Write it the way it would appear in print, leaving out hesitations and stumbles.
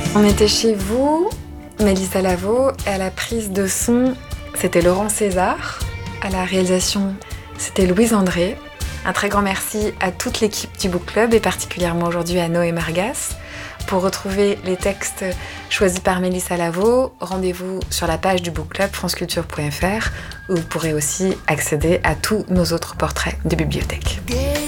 On était chez vous, Mélissa Lavo, et à la prise de son, c'était Laurent César. À la réalisation, c'était Louise André. Un très grand merci à toute l'équipe du Book Club et particulièrement aujourd'hui à Noé Margas. Pour retrouver les textes choisis par Mélissa Lavo, rendez-vous sur la page du Book Club franceculture.fr où vous pourrez aussi accéder à tous nos autres portraits de bibliothèque.